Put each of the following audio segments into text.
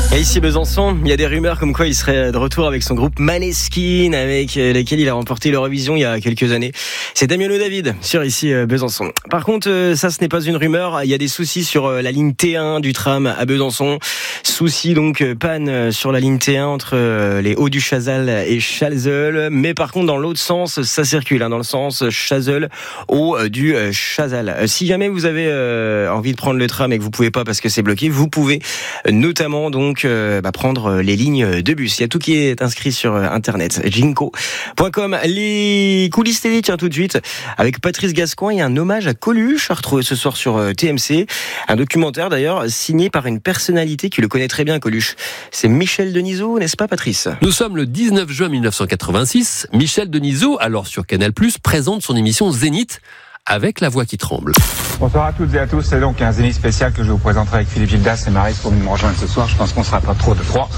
Et ici Besançon, il y a des rumeurs comme quoi il serait de retour avec son groupe Maneskin, avec lesquels il a remporté l'Eurovision il y a quelques années. C'est Damien Le David sur ici Besançon. Par contre, ça ce n'est pas une rumeur, il y a des soucis sur la ligne T1 du tram à Besançon. Soucis donc, panne sur la ligne T1 entre les Hauts du Chazal et Chalzeul. Mais par contre dans l'autre sens, ça circule, dans le sens Chalzeul Haut du Chazal. Si jamais vous avez envie de prendre le tram et que vous pouvez pas parce que c'est bloqué, vous pouvez notamment donc prendre les lignes de bus. Il y a tout qui est inscrit sur internet, jinko.com. Les coulisses télé, tiens tout de suite, avec Patrice Gascoigne, il y a un hommage à Coluche à retrouver ce soir sur TMC. Un documentaire d'ailleurs signé par une personnalité qui le connaît très bien, Coluche. C'est Michel Denisot, n'est-ce pas Patrice ? Nous sommes le 19 juin 1986. Michel Denisot, alors sur Canal+, présente son émission Zénith avec la voix qui tremble. Bonsoir à toutes et à tous, c'est donc un Zénith spécial que je vous présenterai avec Philippe Gildas et Maryse pour me rejoindre ce soir. Je pense qu'on ne sera pas trop de trois.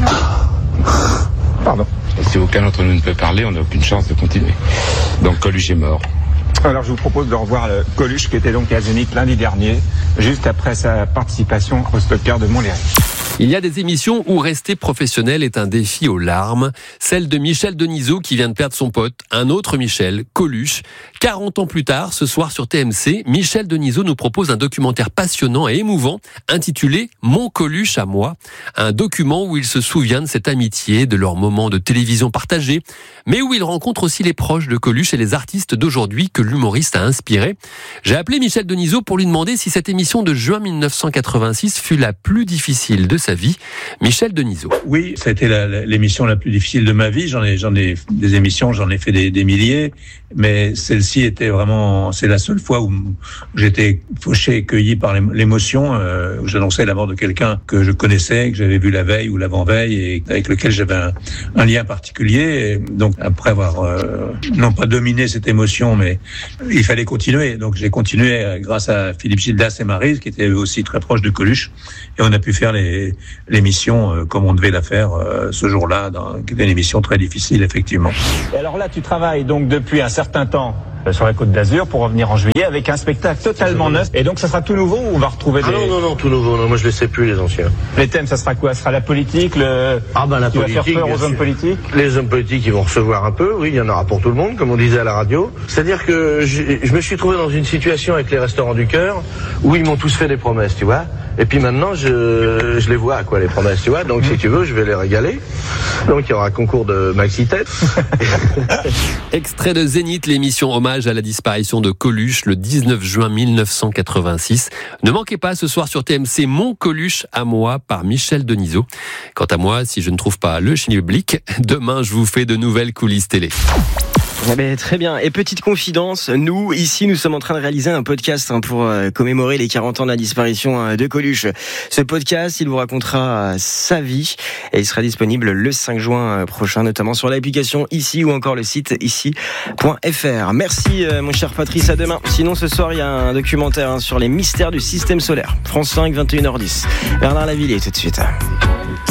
Pardon. Et si aucun d'entre nous ne peut parler, on n'a aucune chance de continuer. Donc Coluche est mort. Alors je vous propose de revoir Coluche qui était donc à Zénith lundi dernier, juste après sa participation au Stocker de Montlhéry. Il y a des émissions où rester professionnel est un défi aux larmes. Celle de Michel Denisot qui vient de perdre son pote, un autre Michel, Coluche. 40 ans plus tard, ce soir sur TMC, Michel Denisot nous propose un documentaire passionnant et émouvant intitulé « Mon Coluche à moi ». Un document où il se souvient de cette amitié, de leurs moments de télévision partagés, mais où il rencontre aussi les proches de Coluche et les artistes d'aujourd'hui que l'humoriste a inspirés. J'ai appelé Michel Denisot pour lui demander si cette émission de juin 1986 fut la plus difficile de sa vie. Michel Denisot. Oui, ça a été l'émission la plus difficile de ma vie. J'en ai des émissions, j'en ai fait des milliers, mais celle-ci était vraiment, c'est la seule fois où j'étais fauché et cueilli par l'émotion, où j'annonçais la mort de quelqu'un que je connaissais, que j'avais vu la veille ou l'avant-veille et avec lequel j'avais un lien particulier. Et donc après avoir non pas dominé cette émotion, mais il fallait continuer. Donc j'ai continué grâce à Philippe Gildas et Maryse qui étaient aussi très proches de Coluche, et on a pu faire l'émission comme on devait la faire ce jour-là, qui était une émission très difficile effectivement. Et alors là tu travailles donc depuis un certain temps sur la Côte d'Azur pour revenir en juillet avec un spectacle totalement neuf. Et donc ça sera tout nouveau ou on va retrouver des... Non, tout nouveau. Non, moi je ne les sais plus les anciens. Les thèmes, ça sera quoi ? Ça sera la politique, la qui politique, va faire peur aux hommes politiques ? Les hommes politiques, ils vont recevoir un peu, oui, il y en aura pour tout le monde, comme on disait à la radio. C'est-à-dire que je me suis trouvé dans une situation avec les Restaurants du Cœur où ils m'ont tous fait des promesses, tu vois. Et puis maintenant, je les vois, les promesses, tu vois. Donc si tu veux, je vais les régaler. Donc il y aura un concours de maxi-tête. Extrait de Zénith, l'émission hommage à la disparition de Coluche le 19 juin 1986. Ne manquez pas ce soir sur TMC Mon Coluche à moi par Michel Denisot. Quant à moi, si je ne trouve pas le schmilblick, demain je vous fais de nouvelles coulisses télé. Très bien. Et petite confidence, nous, ici, nous sommes en train de réaliser un podcast pour commémorer les 40 ans de la disparition de Coluche. Ce podcast, il vous racontera sa vie et il sera disponible le 5 juin prochain, notamment sur l'application Ici ou encore le site ici.fr. Merci, mon cher Patrice, à demain. Sinon, ce soir, il y a un documentaire sur les mystères du système solaire. France 5, 21h10. Bernard Lavilliers, tout de suite.